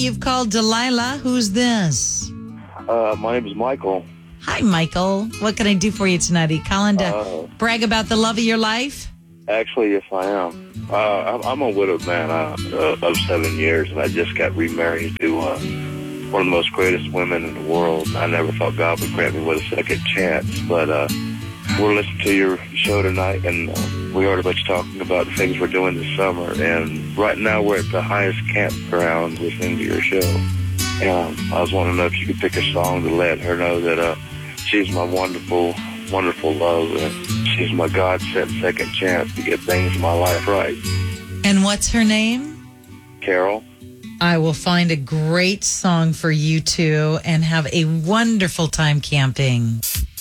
you've called Delilah. Who's this? My name is Michael. Hi, Michael. What can I do for you tonight? Are you calling to brag about the love of your life? Actually, yes, I am. I'm a widowed man of 7 years, and I just got remarried to one of the most greatest women in the world. I never thought God would grant me with a second chance, but we're listening to your show tonight, and we heard about you talking about the things we're doing this summer, and right now we're at the highest campground listening to your show. And I was wanting to know if you could pick a song to let her know that she's my wonderful, wonderful love, and she's my God-sent second chance to get things in my life right. And what's her name? Carol. I will find a great song for you two and have a wonderful time camping.